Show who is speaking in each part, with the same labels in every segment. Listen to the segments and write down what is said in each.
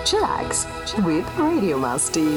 Speaker 1: Chillax with Radio Masti.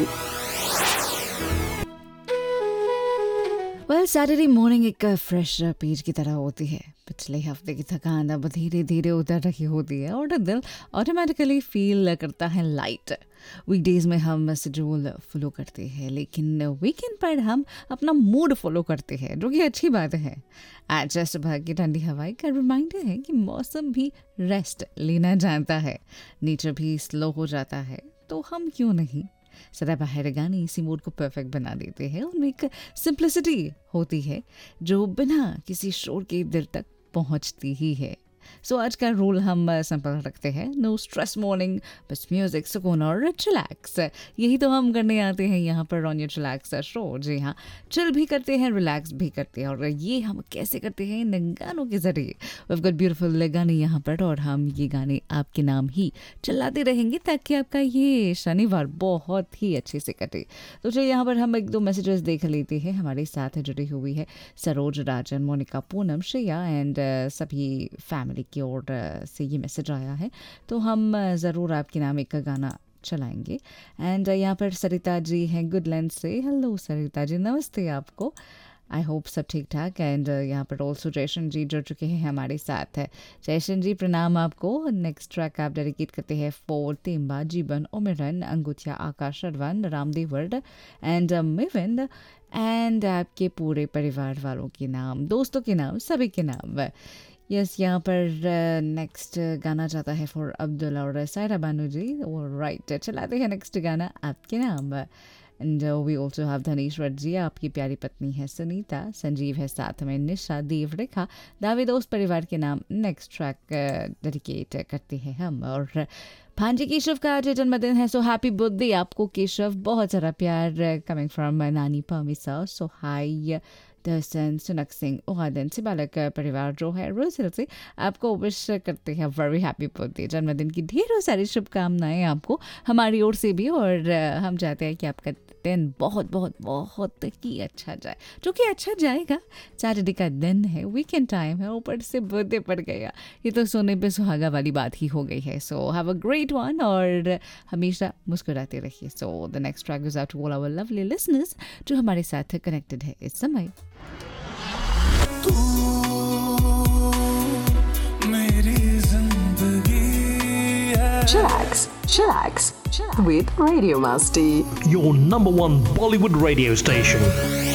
Speaker 2: Well Saturday morning एक fresh page की तरह होती है। पिछले हफ्ते की थकान अब धीरे धीरे उतर रही होती है और दिल ऑटोमेटिकली फील करता है लाइट। वीकडेज में हम शेड्यूल फॉलो करते हैं, लेकिन वीकेंड पर हम अपना मूड फॉलो करते हैं, जो कि अच्छी बात है। आज सुबह की ठंडी हवाई का रिमाइंडर है कि मौसम भी रेस्ट लेना जानता है, नेचर भी स्लो हो जाता है, तो हम क्यों नहीं सदा बाहर गाने इसी मूड को परफेक्ट बना देते हैं। उनमें एक सिंप्लिसिटी होती है जो बिना किसी शोर के दिल तक पहुंचती ही है। सो आज का रूल हम सिंपल रखते हैं, नो स्ट्रेस मॉर्निंग, बस म्यूजिक, सुकून और रिलैक्स। यही तो हम करने आते हैं यहाँ पर ऑन योर रिलैक्स शो। जी हाँ, चिल भी करते हैं, रिलैक्स भी करते हैं, और ये हम कैसे करते हैं इन गानों के जरिए। वी गॉट ब्यूटीफुल गाने यहाँ पर, और हम ये गाने आपके नाम ही चलाते रहेंगे ताकि आपका ये शनिवार बहुत ही अच्छे से कटे। तो चलिए यहाँ पर हम एक दो मैसेजेस देख लेते हैं। हमारे साथ जुड़ी हुई है सरोज, राजन, मोनिका, पूनम, श्रेया एंड सभी फैमिली की ओर से ये मैसेज आया है, तो हम ज़रूर आपके नाम एक गाना चलाएंगे। एंड यहाँ पर सरिता जी हैं गुडलैंड से। हेलो सरिता जी, नमस्ते आपको। आई होप सब ठीक ठाक। एंड यहाँ पर ऑल्सो जयशन जी जुड़ चुके हैं हमारे साथ है। जयशन जी प्रणाम आपको। नेक्स्ट ट्रैक आप डेडिकेट करते हैं फॉर तेम्बा, जीवन, ओमिरन, अंगुथिया, आकाश, Sharavan, Ramdev world and मिविंद and आपके पूरे परिवार वालों के नाम, दोस्तों के नाम, सभी के नाम। यस, यहाँ पर नेक्स्ट गाना जाता है फॉर अब्दुल और सायरा बानू जी। राइट, चलाते हैं नेक्स्ट गाना आपके नाम। And we also have Dhaneshwar जी, आपकी प्यारी पत्नी है सुनीता, संजीव है साथ में, निशा, देव, रेखा, दावे दोस्त परिवार के नाम। नेक्स्ट ट्रैक डेडिकेट करते हैं हम। और भांजी केशव का आज जन्मदिन है, सो हैप्पी बर्थडे आपको केशव। बहुत सारा प्यार कमिंग फ्रॉम नानी परमिसा। सो हाई दर्शन, सुनक सिंह, ओहादन से बालक परिवार जो है रोज से आपको विश करते हैं वेरी हैप्पी बर्थडे। जन्मदिन की ढेरों सारी शुभकामनाएं आपको हमारी ओर से भी, और हम चाहते हैं कि आपका दिन बहुत बहुत बहुत ही अच्छा जाए, जो कि अच्छा जाएगा। सैटरडे का दिन है, वीकेंड टाइम है, ऊपर से बर्थडे पड़ गया, ये तो सोने पे सुहागा वाली बात ही हो गई है। So have a great one और हमेशा मुस्कुराते रहिए। So the next track is out to all our lovely listeners जो हमारे साथ कनेक्टेड है इस समय।
Speaker 3: तू मेरी जिंदगी है।
Speaker 1: Chillax with Radio Masti.
Speaker 4: Your number one Bollywood radio station.